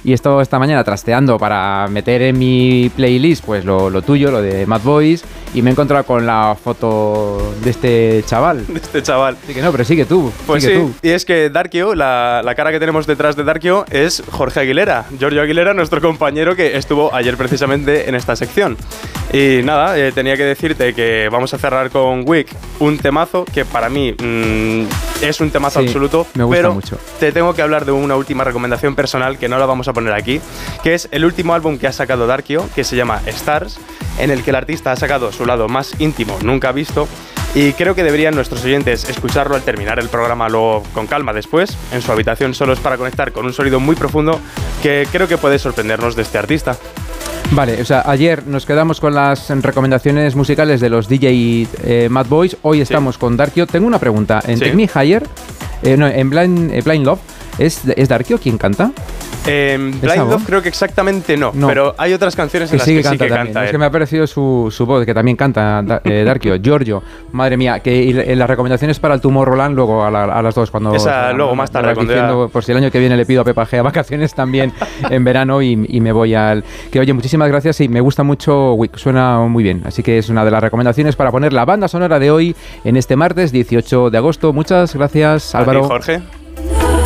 y he estado esta mañana trasteando para meter en mi playlist pues lo tuyo, lo de Mad Boys, y me he encontrado con la foto de este chaval. De este chaval. Así que no, pero sigue tú. Pues sigue sí, tú. y es que Darkio, la cara que tenemos detrás de Darkio es Jorge Aguilera. Giorgio Aguilera, nuestro compañero que estuvo ayer precisamente en esta sección. Y nada, tenía que decirte que vamos a cerrar con Week, un temazo que para mí es un temazo absoluto. Me gusta pero mucho. Te tengo que hablar de una última recomendación personal que no la vamos a poner aquí, que es el último álbum que ha sacado Darkio, que se llama Stars, en el que el artista ha sacado su lado más íntimo nunca visto. Y creo que deberían nuestros oyentes escucharlo al terminar el programa luego con calma después, en su habitación solos, para conectar con un sonido muy profundo que creo que puede sorprendernos de este artista. Vale, o sea, ayer nos quedamos con las recomendaciones musicales de los DJ Mad Boys, hoy estamos con Darkio. Tengo una pregunta, en Take Me Higher, en Blind Love, ¿es Darkio quien canta? Blind Love creo que exactamente no, pero hay otras canciones en las que sí que canta él. Es que me ha parecido su voz, que también canta Darkio. Giorgio, madre mía, que las recomendaciones para el Tomorrowland luego a las 2 cuando... Esa luego más tarde. Diciendo, por si el año que viene le pido a Pepa G a vacaciones también en verano y me voy al... Que oye, muchísimas gracias y me gusta mucho Wick, suena muy bien. Así que es una de las recomendaciones para poner la banda sonora de hoy en este martes 18 de agosto. Muchas gracias, Álvaro. A ti, Jorge.